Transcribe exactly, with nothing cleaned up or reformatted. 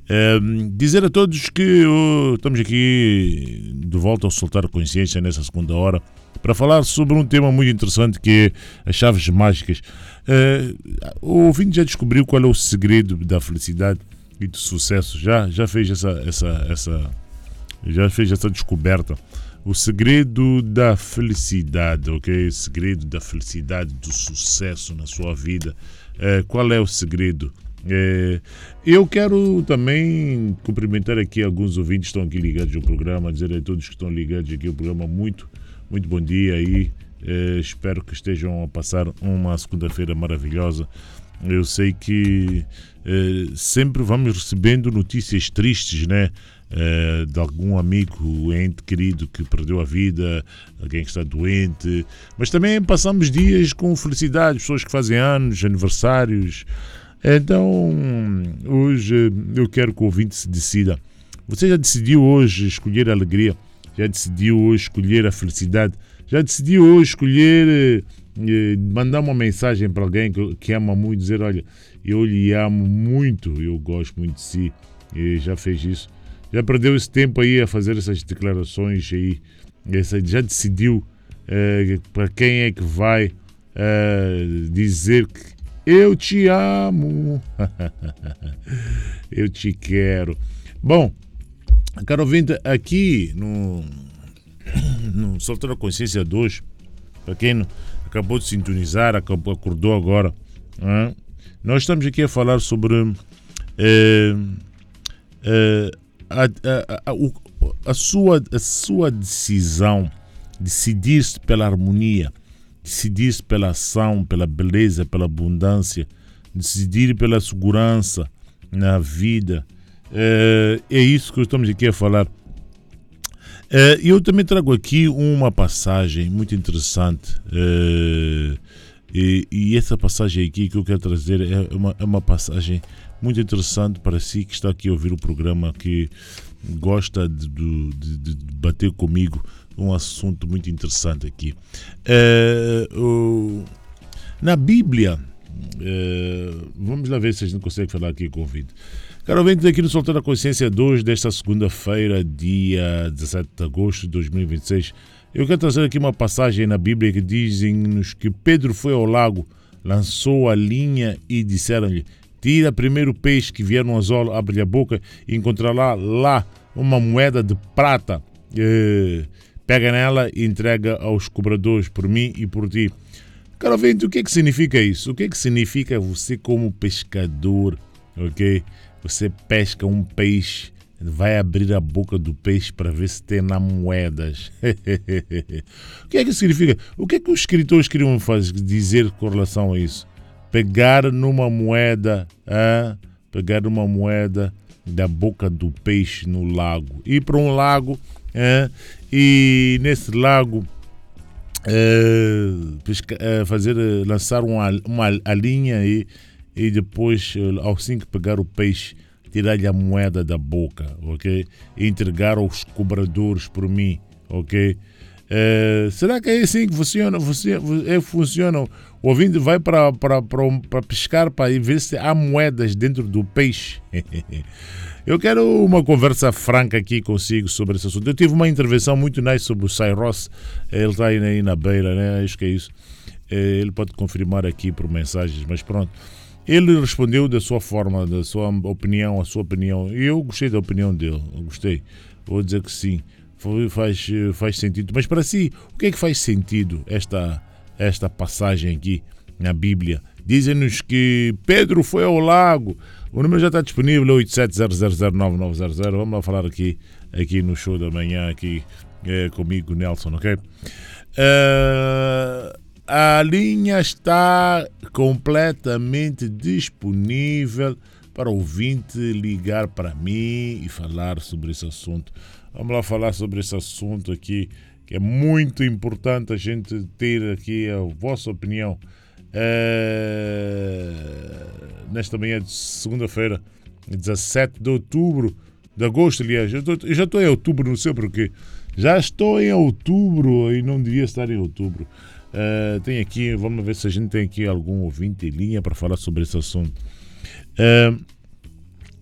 Uh, dizer a todos que uh, estamos aqui de volta ao Soltar a Consciência nessa segunda hora para falar sobre um tema muito interessante que é as chaves mágicas. Uh, o ouvinte já descobriu qual é o segredo da felicidade e do sucesso? Já, já fez essa, essa, essa, já fez essa descoberta? O segredo da felicidade, ok? O segredo da felicidade, do sucesso na sua vida. Uh, qual é o segredo? É, eu quero também cumprimentar aqui alguns ouvintes que estão aqui ligados ao programa, dizer a todos que estão ligados aqui ao programa muito, muito bom dia aí. É, espero que estejam a passar uma segunda-feira maravilhosa. Eu sei que é, sempre vamos recebendo notícias tristes, né? É, de algum amigo, ente querido que perdeu a vida, alguém que está doente, mas também passamos dias com felicidade, pessoas que fazem anos, aniversários. Então, hoje eu quero que o ouvinte se decida. Você já decidiu hoje escolher a alegria? Já decidiu hoje escolher a felicidade? Já decidiu hoje escolher eh, mandar uma mensagem para alguém que, que ama muito, dizer, olha, eu lhe amo muito, eu gosto muito de si, e já fez isso? Já perdeu esse tempo aí a fazer essas declarações aí? Essa, já decidiu eh, para quem é que vai eh, dizer que eu te amo, eu te quero. Bom, caro ouvinte, aqui no, no Soltar a Consciência dois, para quem acabou de sintonizar, acabou, acordou agora, hein? Nós estamos aqui a falar sobre eh, eh, a, a, a, a, sua, a sua decisão, decidir-se pela harmonia, decidir pela ação, pela beleza, pela abundância, decidir pela segurança na vida. É, é isso que estamos aqui a falar. É, eu também trago aqui uma passagem muito interessante. É, e, e essa passagem aqui que eu quero trazer é uma, é uma passagem muito interessante para si que está aqui a ouvir o programa, que gosta de, de, de debater comigo um assunto muito interessante aqui. É, o, na Bíblia, é, vamos lá ver se a gente consegue falar aqui com o vídeo. Caro ouvinte, aqui no Soltar a Consciência dois desta segunda-feira, dia dezassete de agosto de dois mil e vinte e seis, eu quero trazer aqui uma passagem na Bíblia que dizem-nos que Pedro foi ao lago, lançou a linha e disseram-lhe: tira primeiro o peixe que vier no anzol, abre a boca e encontrará lá uma moeda de prata. É, pega nela e entrega aos cobradores por mim e por ti. Caro ouvinte, o que é que significa isso? O que é que significa você como pescador, ok? Você pesca um peixe, vai abrir a boca do peixe para ver se tem lá moedas. O que é que significa? O que é que os escritores queriam fazer, dizer com relação a isso? Pegar numa moeda, ah, pegar uma moeda da boca do peixe no lago. Ir para um lago, ah, e nesse lago uh, pesca, uh, fazer, uh, lançar uma, uma a linha e, e depois, uh, ao assim que pegar o peixe, tirar-lhe a moeda da boca, ok? E entregar aos cobradores por mim, ok? Uh, será que é assim que funciona? Você, é, funciona? O ouvinte vai para, para, para, para pescar para ver se há moedas dentro do peixe. Eu quero uma conversa franca aqui consigo sobre esse assunto. Eu tive uma intervenção muito nice sobre o Cyrus. Ele está aí, aí na beira, né? Acho que é isso. Ele pode confirmar aqui por mensagens, mas pronto. Ele respondeu da sua forma, da sua opinião, a sua opinião. E eu gostei da opinião dele. Eu gostei. Vou dizer que sim. Faz, faz sentido. Mas para si, o que é que faz sentido esta, esta passagem aqui na Bíblia? Dizem-nos que Pedro foi ao lago. O número já está disponível, oito sete zero zero zero nove nove zero zero. Vamos lá falar aqui, aqui no show da manhã, aqui é, comigo, Nelson, ok? Uh, a linha está completamente disponível para o ouvinte ligar para mim e falar sobre esse assunto. Vamos lá falar sobre esse assunto aqui, que é muito importante a gente ter aqui a vossa opinião. É, nesta manhã de segunda-feira, dezassete de outubro, de agosto, aliás, eu, tô, eu já estou em outubro, não sei porquê, já estou em outubro e não devia estar em outubro. É, tem aqui, vamos ver se a gente tem aqui algum ouvinte em linha para falar sobre esse assunto. É,